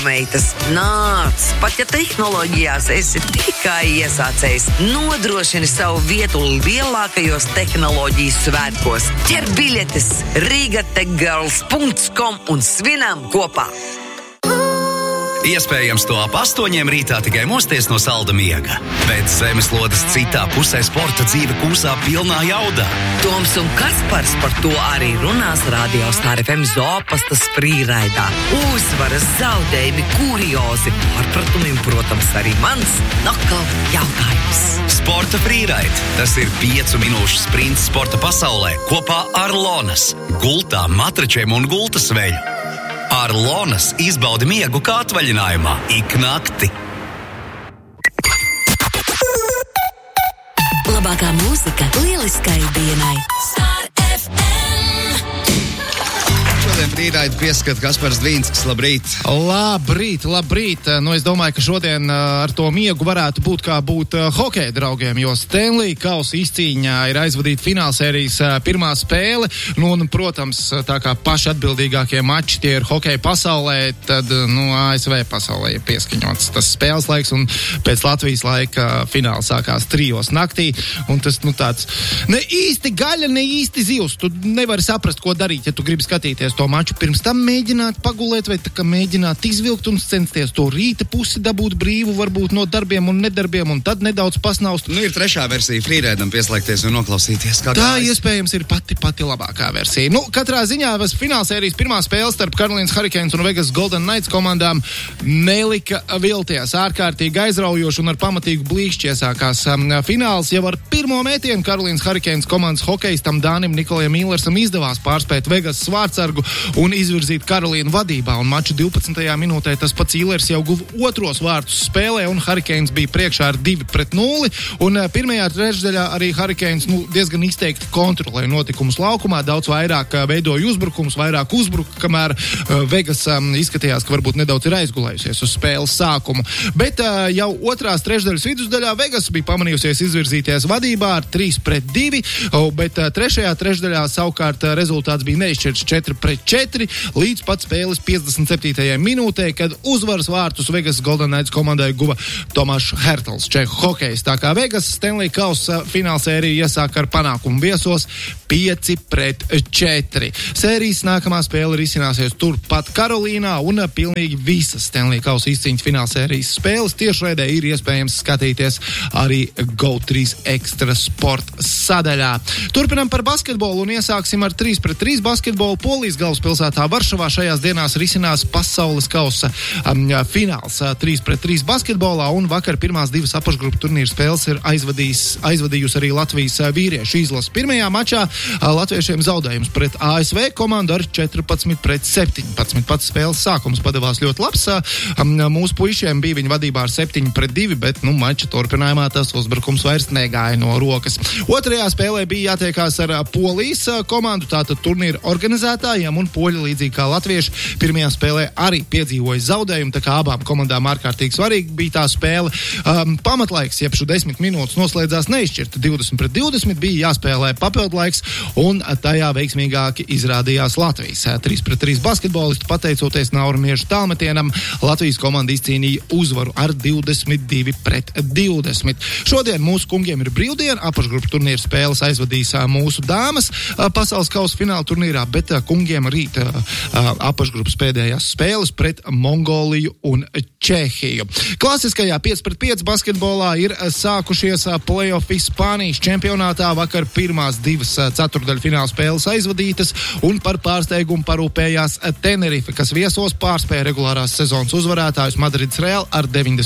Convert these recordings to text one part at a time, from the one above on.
Meitas, nāc, pat ja tehnoloģijās esi tikai iesācējs, nodrošini savu vietu lielākajos tehnoloģiju svētkos. Ķer biļetes rigatechgirls.com un svinam kopā! Iespējams, to ap 8 rītā tikai mosties no salda miega. Bet zemeslodes citā pusē sporta dzīve kūsā pilnā jaudā. Toms un Kaspars par to arī runās Radio Star FM Zopastas frīraidā. Uzvaras, zaudējumi, kuriozi, pārpratumi un, protams, arī mans nokal jautājums. Sporta frīraid. Tas ir 5 minūšu sprints sporta pasaulē kopā ar Lonas, gultām, matračiem un gultas veļu. Ar Lonas izbaudi miegu kā atvaļinājumā ik nakti. Labākā mūzika lieliskai dienai. Star FM. Šodien frīraidi pieskat Kaspars Dvīnskis. Labrīt. Labrīt. Nu, es domāju, ka šodien ar to miegu varētu būt kā būt hokeja draugiem, jo Stanley kausa izcīņā ir aizvadīta finālsērijas pirmā spēle. Nu, un, protams, tā kā paši atbildīgākie mači tie ir hokeja pasaulē, tad, ASV pasaulē ir pieskaņots tas spēles laiks, un pēc Latvijas laika fināls sākās 3 naktī, un tas, tāds ne īsti gaļa, ne īsti zivs. Tu nevari saprast, ko darīt, ja tu gribi skatīties to maču, pirms tam mēģināt pagulēt vai tā kā mēģināt izvilkt un censties to rīta pusi dabūt brīvu, varbūt no darbiem un nedarbiem, un tad nedaudz pasnaust. Ir trešā versija frīraidam pieslēgties un noklausīties. Tā iespējams ir pati labākā versija. Katrā ziņā finālsērijas pirmā spēle starp Carolīnas Hurricanes un Vegas Golden Knights komandām nelika vilties. Ārkārtīgi aizraujoši un ar pamatīgu blīkšķi iesākās fināls. Jau ar pirmo mētienu Carolīnas Hurricanes komandas hokejistam Dānim Nikolajam Millersam izdevās pārspēt Vegas svārtsargu un izvirzīt Karolīnu vadībā, un maču 12. minūtē tas pats Illers jau guva otros vārtus spēlē, un Hurricanes bija priekšā ar 2-0, un pirmajā trešdaļā arī Hurricanes diezgan izteikti kontrolēja notikumus laukumā, daudz vairāk veidoja uzbrukums, vairāk uzbruka, kamēr Vegas izskatījās, ka varbūt nedaudz ir aizgulējusies uz spēles sākumu. Bet jau otrās trešdaļas vidusdaļā Vegas bija pamanījusies izvirzīties vadībā ar 3-2, bet trešajā trešdaļā savukārt rezultāts bija neizšķirts 4-4, līdz pat spēles 57. minūtē, kad uzvaras vārtus Vegas Golden Knights komandai guva Tomašs Hertls, čehu hokejs. Tā kā Vegas Stanley kausa finālsēriju iesāka ar panākumu viesos 5-4. Sērijas nākamā spēle risināsies turpat Karolīnā, un pilnīgi visas Stanley kausa izcīņas finālsērijas spēles tiešraidē ir iespējams skatīties arī GO3 Extra Sport sadaļā. Turpinam par basketbolu un iesāksim ar 3-3 basketbolu. Polijas galvaspilsētā Varšavā šajās dienās risinās pasaules kausa fināls 3-3 basketbolā, un vakar pirmās 2 apakšgrupu turnīru spēles ir aizvadījusi arī Latvijas vīriešu izlase. Pirmajā mačā latviešiem zaudējums pret ASV komandu ar 14-17. Pats spēles sākums padevās ļoti labs. Mūsu puišiem bija viņa vadībā ar 7-2, bet mača turpinājumā tas uzbrukums vairs negāja no rokas. Otrajā spēlē bija jātiekās ar Polijas komandu, tātad turnīra organizētājiem, un poļi līdzīgi kā latvieši pirmajā spēlē arī piedzīvoja zaudējumu, tā kā abām komandām ārkārtīgi svarīgi bija tā spēle. Pamatlaiks, jeb šo 10 minūtes noslēdzās neizšķirti 20-20, bija jāspēlē papildlaiks, un tajā veiksmīgāki izrādījās Latvijas 3-3 basketbolisti, pateicoties Nauramiešu tālmetienam, Latvijas komanda izcīnīja uzvaru ar 22-20. Šodien mūsu kungiem ir brīvdiena, apakšgrupu turnīru spēles aizvadīs mūsu dāmas pasaules kausa fināla turnīrā, bet kungiem rīt apakšgrupas pēdējās spēles pret Mongoliju un Čehiju. Klasiskajā 5-5 basketbolā ir sākušies play-offi Spānijas čempionātā. Vakar pirmās 2 ceturtdaļfināla spēles aizvadītas, un par pārsteigumu parūpējās Tenerife, kas viesos pārspēja regulārās sezonas uzvarētājus Madrids Real ar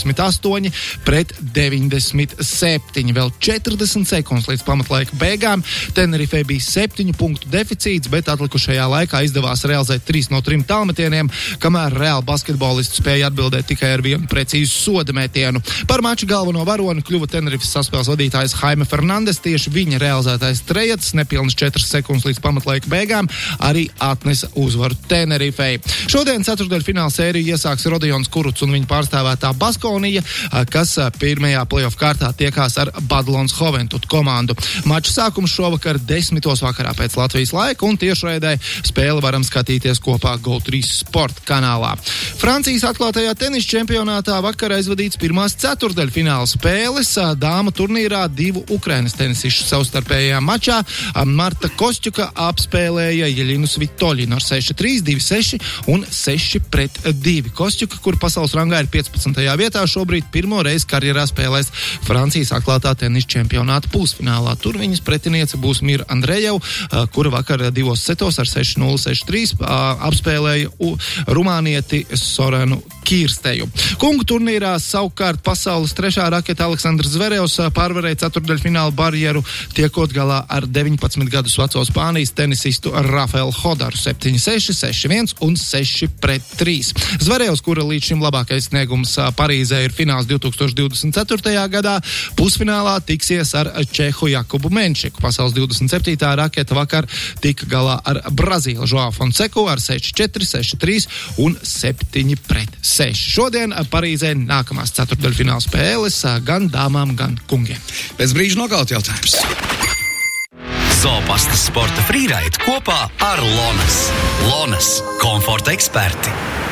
98-97. Vēl 40 sekundes līdz pamatlaika beigām. Tenerife bija 7 punktu deficīts, bet atlikušajā laikā izdevās realizēt 3 no 3 tālmetieniem, kamēr Real basketbolisti spēja atbildēt tikai ar 1 precīzu sodametienu. Par maču galveno varoni kļuva Tenerifes saspēles vadītājs Jaime Fernandes. Tieši viņa realizētais trejats, nepilnas 4 sekundes līdz pamatlaika beigām, arī atnesa uzvaru Tenerifei. Šodien ceturtdaļfināla sēriju iesāks Rodions Kurucs un viņa pārstāvētā Baskonija, kas pirmajā play-off kārtā tiekās ar Badalons Hoventut komandu. Maču sākums šovakar 10:00 vakarā pēc Latvijas laika, un tiešraidē spēle varam skatīties kopā GO3 Sport kanālā. Francijas atklātajā tenisa čempionātā vakar aizvadīts pirmās ceturtdaļfināla spēles. Dāmu turnīrā 2 Ukrainas tenisišu savstarpējā mačā. Marta Kostjuka apspēlēja Jeļinu Svitoļinu ar 6-3, 2-6 un 6-2. Kostjuka, kur pasaules rangā ir 15. vietā, šobrīd pirmo reizi karjerā spēlēs Francijas atklātā tenisa čempionāta pusfinālā. Tur viņas pretiniece būs Mira Andrejeva, kura vakar 2 setos ar 6-0, 6-3 apspēlēja rumānieti Soranu Kīrsteju. Kungu turnīrā savukārt pasaules 3. raketa Aleksandrs Zverevs pārvarēja ceturtdaļfināla barjeru, tiekot galā ar 19 gadus veco Spānijas tenisistu Rafaelu Hodaru 7-6, 6-1 un 6-3. Zverevs, kura līdz šim labākais sniegums Parīzē ir fināls 2024. gadā, pusfinālā tiksies ar Čehu Jakubu Menčiku. Pasaules 27. raketa vakar tika galā ar Brazīlu Joao Fonseku ar 6-4, 6-3 un 7-6. Šodien Parīzē nākamās ceturtdaļfināla spēles gan dāmām, gan kungiem. Pēc brīža nokaut jautājums. Zopastas sporta frīraid kopā ar Lonas. Lonas – komforta eksperti.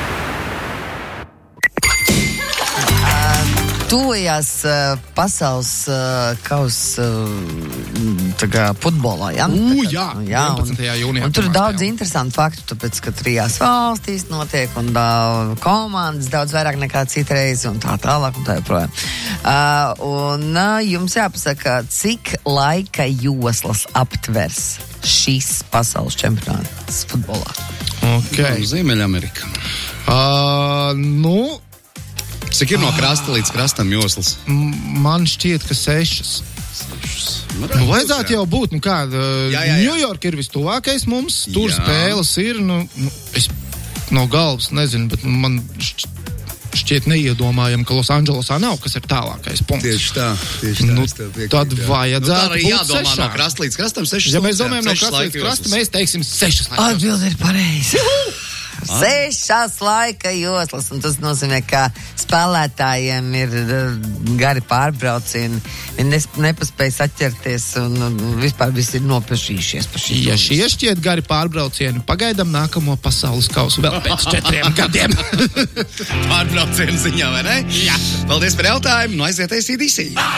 Tuvojās pasaules kausa futbolā, ja? Jā, 11. jūnijā. Un tur ir daudz interesantu faktu, tāpēc, ka 3 valstīs notiek un komandas daudz vairāk nekā citreiz un tā tālāk un tā joprojām. Jums jāpasaka, cik laika joslas aptvers šis pasaules čempionāts futbolā? Okay. Ziemeļamerika. Cik ir no krasta līdz krastam joslas? Man šķiet, ka 6. Vajadzētu jau būt, Ņujorka ir vistuvākais mums, tur spēles ir, es no galvas nezinu, bet man šķiet neiedomājami, ka Losandželosā nav, kas ir tālākais punkts. Tieši tā. Tad vajadzētu būt jādomā 6. no krasta līdz krastam 6. Ja mēs domājam no krasta līdz krasta, mēs teiksim 6. Atbildi ir pareizi. 6 laika joslas, un tas nozīmē, ka spēlētājiem ir gari pārbraucieni, viņi nepaspēj saķerties, un vispār visi ir nopešījušies par šī. Ja šie šķiet gari pārbraucieni, pagaidām nākamo pasaules kausu vēl pēc 4 gadiem. Pārbraucienu ziņā, vai ne? Jā. Paldies par jautājumu, aiziet ACDC.